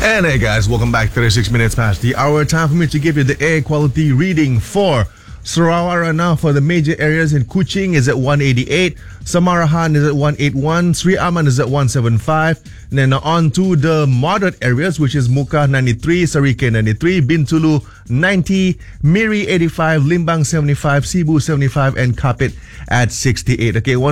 And hey guys, welcome back. 36 minutes past the hour. Time for me to give you the air quality reading for Sarawak right now. For the major areas in Kuching is at 188, Samarahan is at 181, Sri Aman is at 175, and then on to the moderate areas, which is Muka 93, Sarike 93, Bintulu 90, Miri 85, Limbang 75, Cebu 75, and Kapit at 68. Okay,